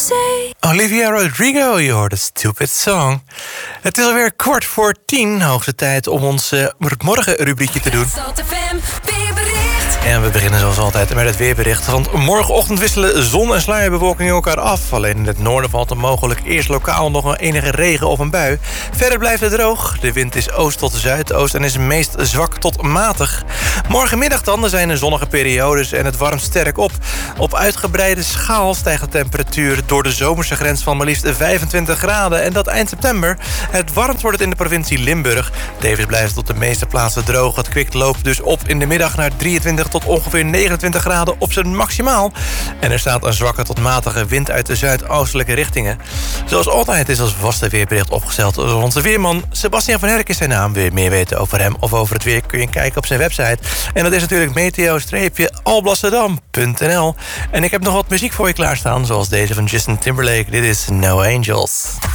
say. Olivia Rodrigo, je hoort een Stupid Song. Het is alweer 9:45, hoogste tijd om ons morgenrubriekje te doen. En we beginnen zoals altijd met het weerbericht. Want morgenochtend wisselen zon en sluierbewolking elkaar af. Alleen in het noorden valt er mogelijk eerst lokaal nog een enige regen of een bui. Verder blijft het droog. De wind is oost tot zuidoost en is meest zwak tot matig. Morgenmiddag dan, er zijn er zonnige periodes en het warmt sterk op. Op uitgebreide schaal stijgt de temperatuur door de zomerse grens van maar liefst 25 graden. En dat eind september. Het warmt wordt het in de provincie Limburg. Tevens blijft het op de meeste plaatsen droog. Het kwik loopt dus op in de middag naar 23 tot ongeveer 29 graden op zijn maximaal. En er staat een zwakke tot matige wind uit de zuidoostelijke richtingen. Zoals altijd is als vaste weerbericht opgesteld door onze weerman Sebastian van Herk is zijn naam. Wil je meer weten over hem of over het weer kun je kijken op zijn website. En dat is natuurlijk meteo-alblasserdam.nl. En ik heb nog wat muziek voor je klaarstaan, zoals deze van Justin Timberlake. Dit is No Angels.